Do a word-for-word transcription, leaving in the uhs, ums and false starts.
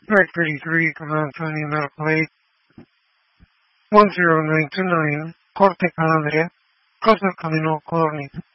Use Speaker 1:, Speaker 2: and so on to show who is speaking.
Speaker 1: Track thirty-three, San Antonio Medical Aid, one zero nine two nine, Corte Calabria, Cosa Camino Colony.